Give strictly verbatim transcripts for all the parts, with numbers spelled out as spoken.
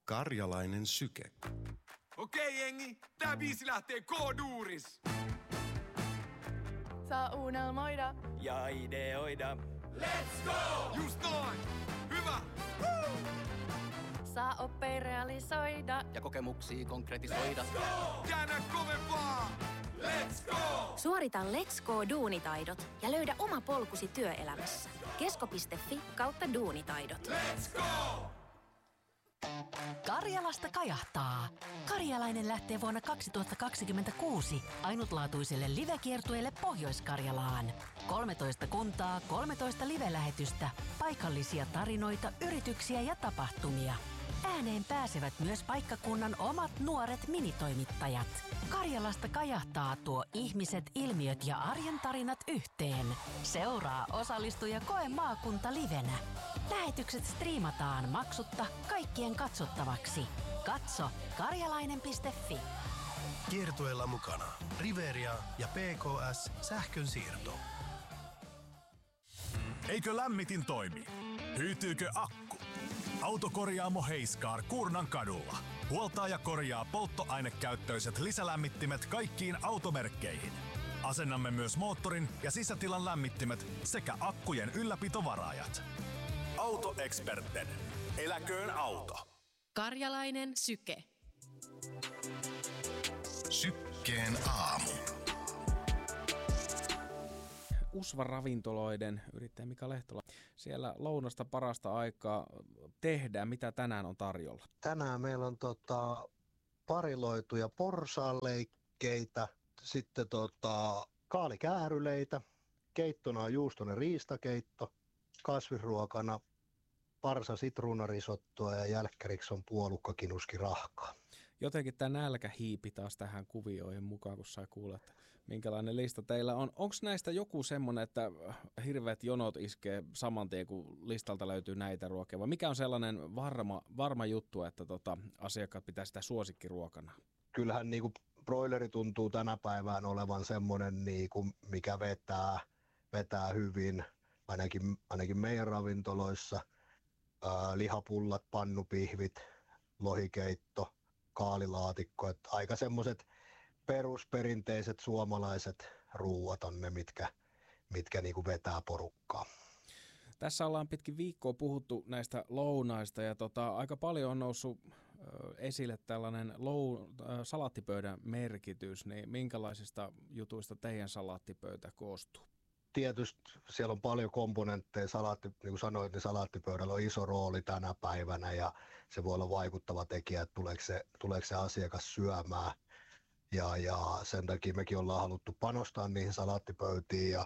Karjalainen syke. Okei jengi, tää biisi lähtee K-duuris. Saa unelmoida ja ideoida. Let's go! Just noin! Hyvä! Woo! saa oppia realisoida ja kokemuksia konkretisoida. Let's go! Käännä kovempaa! Let's go! Suorita Let's Go-duunitaidot ja löydä oma polkusi työelämässä. kesko piste fi kautta duunitaidot. Let's go! Karjalasta kajahtaa. Karjalainen lähtee vuonna kaksituhattakaksikymmentäkuusi ainutlaatuiselle livekiertueelle Pohjois-Karjalaan. kolmetoista kuntaa, kolmetoista live-lähetystä, paikallisia tarinoita, yrityksiä ja tapahtumia. Ääneen pääsevät myös paikkakunnan omat nuoret minitoimittajat. Karjalasta kajahtaa tuo ihmiset, ilmiöt ja arjen tarinat yhteen. Seuraa, osallistu ja koe maakunta livenä. Lähetykset striimataan maksutta kaikkien katsottavaksi. Katso karjalainen piste fi. Kiertueella mukana Riveria ja P K S sähkön siirto. Eikö lämmitin toimi? Hyytyykö akku? Autokorjaamo Heiskaar Kuurnan kadulla. Huoltaa ja korjaa polttoainekäyttöiset lisälämmittimet kaikkiin automerkkeihin. Asennamme myös moottorin ja sisätilan lämmittimet sekä akkujen ylläpitovaraajat. Autoeksperten. Eläköön auto. Karjalainen syke. Sykkeen aamu. Usva-ravintoloiden yrittäjä Mika Lehtola. Siellä lounasta parasta aikaa tehdään. Mitä tänään on tarjolla? Tänään meillä on tota, pariloituja porsaanleikkeitä, sitten tota, kaalikääryleitä, keittona on juustonen riistakeitto, kasvisruokana parsa sitruunarisottoa ja jälkkäriksi on puolukkakinuskirahkaa. Jotenkin tämä nälkä hiipi taas tähän kuvioihin mukaan, kun sai kuulla, että minkälainen lista teillä on. Onko näistä joku semmoinen, että hirveät jonot iskee saman tien, kun listalta löytyy näitä ruokia? Vai mikä on sellainen varma, varma juttu, että tota, asiakkaat pitää sitä suosikkiruokana? Kyllähän niin kuin broileri tuntuu tänä päivään olevan semmoinen, niin kuin mikä vetää, vetää hyvin, ainakin, ainakin meidän ravintoloissa. Ää, lihapullat, pannupihvit, lohikeitto, kaalilaatikko, että aika semmoiset perusperinteiset suomalaiset ruuat on ne, mitkä, mitkä niinku vetää porukkaa. Tässä ollaan pitkin viikkoa puhuttu näistä lounaista ja tota, aika paljon on noussut ö, esille tällainen lou, ö, salaattipöydän merkitys, niin minkälaisista jutuista teidän salaattipöytä koostuu? Tietysti siellä on paljon komponentteja, salaatti, niin kuin sanoit, niin salaattipöydällä on iso rooli tänä päivänä ja se voi olla vaikuttava tekijä, että tuleeko se, tuleeko se asiakas syömään. Ja, ja sen takia mekin ollaan haluttu panostaa niihin salaattipöytiin ja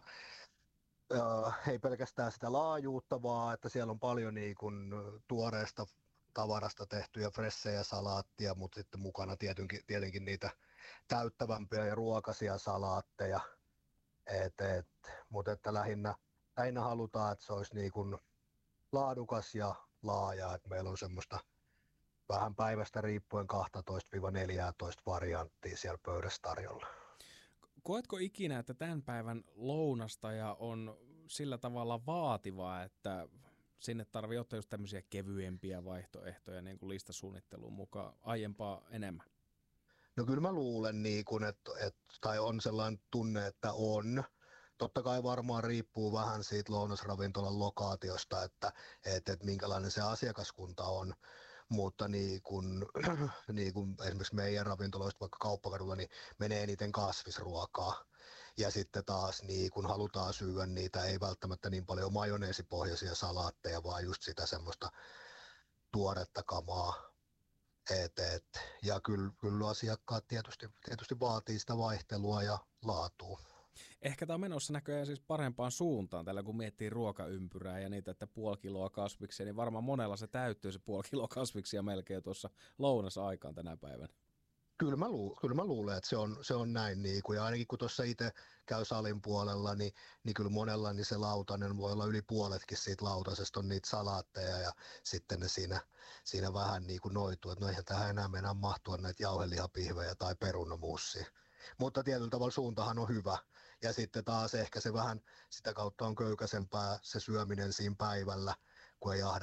äh, ei pelkästään sitä laajuutta, vaan että siellä on paljon niin kuin tuoreesta tavarasta tehtyjä fressejä salaattia, mutta sitten mukana tietenkin, tietenkin niitä täyttävämpiä ja ruokaisia salaatteja. Et, et, mutta että lähinnä, lähinnä halutaan, että se olisi niin kuin laadukas ja laaja, että meillä on semmoista vähän päivästä riippuen kaksitoista neljätoista varianttia siellä pöydässä tarjolla. Koetko ikinä, että tämän päivän lounastaja on sillä tavalla vaativaa, että sinne tarvitsee ottaa just tämmöisiä kevyempiä vaihtoehtoja niin kuin listasuunnitteluun mukaan aiempaa enemmän? No kyllä mä luulen, niin kun, että, että, tai on sellainen tunne, että on. Totta kai varmaan riippuu vähän siitä lounasravintolan lokaatiosta, että, että, että minkälainen se asiakaskunta on. Mutta niin kun, niin kun esimerkiksi meidän ravintoloista vaikka Kauppakadulla, niin menee eniten kasvisruokaa. Ja sitten taas niin kun halutaan syödä niitä, ei välttämättä niin paljon majoneesipohjaisia salaatteja, vaan just sitä semmoista tuoretta kamaa. Et, et. Ja kyllä, kyllä asiakkaat tietysti, tietysti vaatii sitä vaihtelua ja laatua. Ehkä tämä on menossa näköjään siis parempaan suuntaan, tällä kun miettii ruokaympyrää ja niitä, että puoli kiloa kasviksia, niin varmaan monella se täyttyy se puoli kiloa kasviksia melkein tuossa lounasaikaan tänä päivänä. Kyllä mä, lu, kyllä mä luulen, että se on, se on näin, niin kuin, ja ainakin kun tuossa itse käy salin puolella, niin, niin kyllä monella niin se lautanen voi olla yli puoletkin siitä lautasesta, on niitä salaatteja ja sitten ne siinä, siinä vähän niin kuin noituu, että no eihän tähän enää mennä mahtua näitä jauhelihapihvejä tai perunamuussia. Mutta tietyllä tavalla suuntahan on hyvä ja sitten taas ehkä se vähän sitä kautta on köykäisempää se syöminen siinä päivällä, kun ei ahda,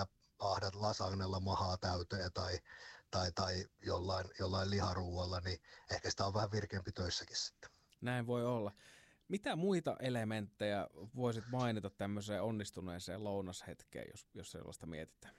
ahdat lasagnella mahaa täyteen tai, tai, tai jollain, jollain liharuualla, niin ehkä sitä on vähän virkeämpi töissäkin sitten. Näin voi olla. Mitä muita elementtejä voisit mainita tämmöiseen onnistuneeseen lounashetkeen, jos, jos sellaista mietitään?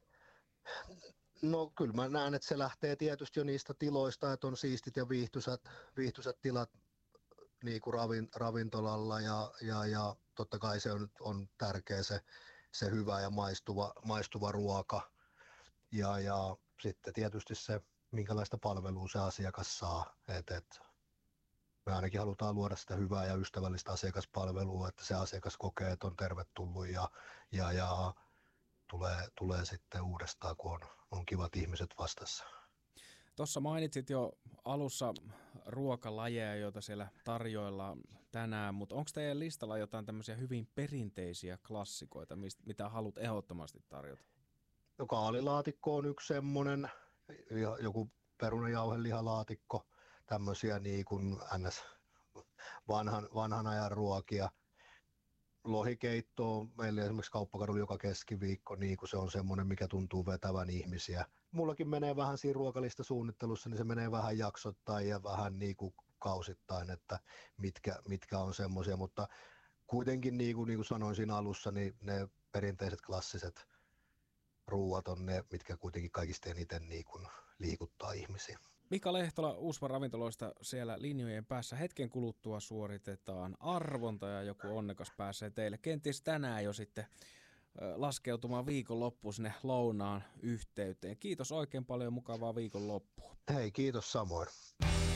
No kyllä mä näen, että se lähtee tietysti jo niistä tiloista, että on siistit ja viihtyisät, viihtyisät tilat niin kuin ravin, ravintolalla ja, ja, ja totta kai se on, on tärkeä se, se hyvä ja maistuva, maistuva ruoka ja, ja sitten tietysti se, minkälaista palvelua se asiakas saa. Et, et, me ainakin halutaan luoda sitä hyvää ja ystävällistä asiakaspalvelua, että se asiakas kokee, että on tervetullut ja, ja, ja tulee, tulee sitten uudestaan, kun on, on kivat ihmiset vastassa. Tuossa mainitsit jo alussa ruokalajeja, joita siellä tarjoillaan tänään, mutta onko teidän listalla jotain tämmöisiä hyvin perinteisiä klassikoita, mistä, mitä haluat ehdottomasti tarjota? No, kaalilaatikko on yksi semmoinen, joku perunajauhelihalaatikko, tämmöisiä niin kuin ns. Vanhan, vanhan ajan ruokia. Lohikeitto on meillä esimerkiksi Kauppakadulla joka keskiviikko, niin kuin se on semmoinen, mikä tuntuu vetävän ihmisiä. Mullakin menee vähän siinä ruokalistasuunnittelussa, niin se menee vähän jaksottain ja vähän niin kuin kausittain, että mitkä, mitkä on semmoisia, mutta kuitenkin niin kuin, niin kuin sanoin siinä alussa, niin ne perinteiset klassiset ruuat on ne, mitkä kuitenkin kaikista eniten niin kuin liikuttaa ihmisiä. Mika Lehtola Uusva ravintoloista siellä linjojen päässä. Hetken kuluttua suoritetaan arvonta ja joku onnekas pääsee teille kenties tänään jo sitten laskeutumaan viikonloppuun sinne lounaan yhteyteen. Kiitos oikein paljon, mukavaa viikonloppua. Hei, kiitos samoin.